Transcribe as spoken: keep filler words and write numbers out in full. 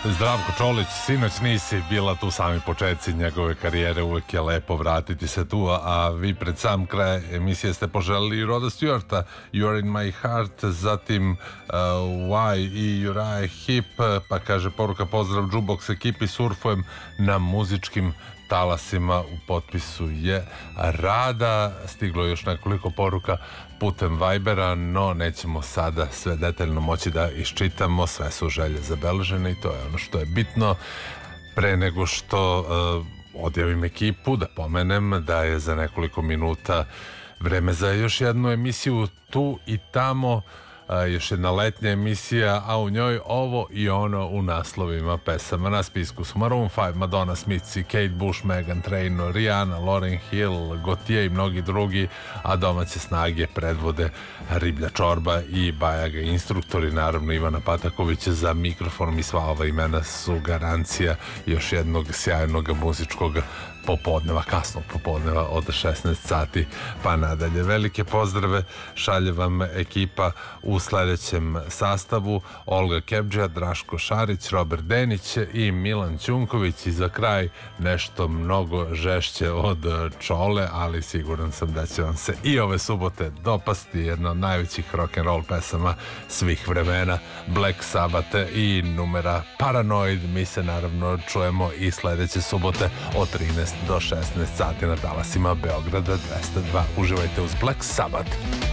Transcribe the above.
Zdravko Čolić, sinoć nisi bila tu sami početci njegove karijere, uvek je lepo vratiti se tu, a vi pred sam kraj emisije ste poželili Roda Stewarta, You're in my heart, zatim uh, Why i Uriah Heep, pa kaže poruka pozdrav Jukebox ekipi, surfujem na muzičkim talasima, u potpisu je Rada. Stiglo je još nekoliko poruka putem Vibera, no nećemo sada sve detaljno moći da iščitamo, sve su želje zabeležene i to je ono što je bitno. Pre nego što uh, odjavim ekipu, da pomenem da je za nekoliko minuta vreme za još jednu emisiju Tu i tamo, Uh, još jedna letnja emisija, a u njoj ovo i ono u naslovima pesama. Na spisku su Maroon five, Madonna, Smiths, Kate Bush, Meghan Trainor, Rihanna, Lauryn Hill, Gautier i mnogi drugi, a domaće snage predvode Riblja čorba i Bajaga instruktori, naravno Ivana Patakovića za mikrofonom, i sva ova imena su garancija još jednog sjajnog muzičkog popodneva, kasnog popodneva od šesnaest sati pa nadalje. Velike pozdrave šalje vam ekipa u sledećem sastavu: Olga Kebdžija, Draško Šarić, Robert Denić i Milan Ćunković, i za kraj nešto mnogo žešće od Čole, ali siguran sam da će vam se i ove subote dopasti jedna od najvećih rock'n'roll pesama svih vremena, Black Sabbath i numera Paranoid. Mi se naravno čujemo i sledeće subote od trinaest do šesnaest sati na talasima Beograda dvesta dva. Uživajte uz Black Sabbath.